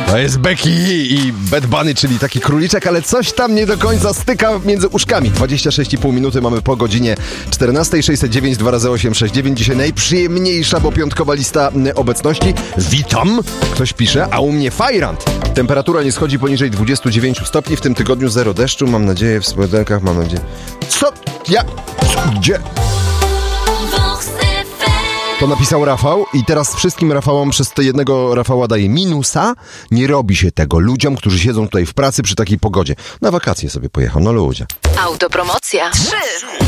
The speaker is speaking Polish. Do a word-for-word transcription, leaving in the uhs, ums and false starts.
To jest Becky i Bad Bunny, czyli taki króliczek, ale coś tam nie do końca styka między uszkami. dwadzieścia sześć i pół minuty mamy po godzinie czternastej. sześćset dziewięć dwa razy osiem sześć dziewięć. Dzisiaj najprzyjemniejsza, bo piątkowa lista obecności. Witam, ktoś pisze, a u mnie fajrant. Temperatura nie schodzi poniżej dwudziestu dziewięciu stopni. W tym tygodniu zero deszczu. Mam nadzieję, w spodenkach mam nadzieję. Co? Ja? Gdzie? To napisał Rafał i teraz wszystkim Rafałom przez te jednego Rafała daje minusa. Nie robi się tego ludziom, którzy siedzą tutaj w pracy przy takiej pogodzie. Na wakacje sobie pojechał, no ludzie. Autopromocja. trzy.